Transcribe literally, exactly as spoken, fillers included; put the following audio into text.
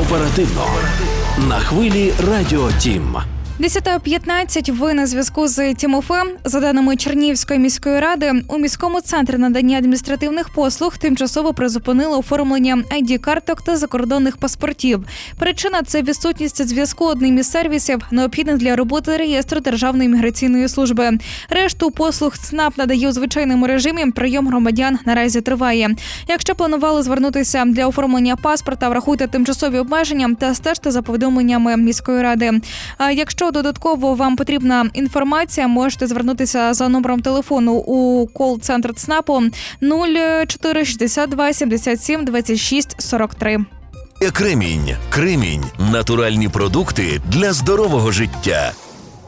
Оперативно. На хвилі Радіо Тім. десята п'ятнадцять. Ви на зв'язку з Тім-ФМ. За даними Чернігівської міської ради, у міському центрі надання адміністративних послуг тимчасово призупинили оформлення ай ді-карток та закордонних паспортів. Причина – це відсутність зв'язку одним із сервісів, необхідних для роботи реєстру Державної міграційної служби. Решту послуг ЦНАП надає у звичайному режимі, прийом громадян наразі триває. Якщо планували звернутися для оформлення паспорта, врахуйте тимчасові обмеження та стежте за повідомленнями міської ради. А якщо Якщо додатково вам потрібна інформація, можете звернутися за номером телефону у кол-центр ЦНАПу нуль чотири шістдесят два сімдесят сім двадцять шість сорок три. Кремінь. Кремінь. Натуральні продукти для здорового життя.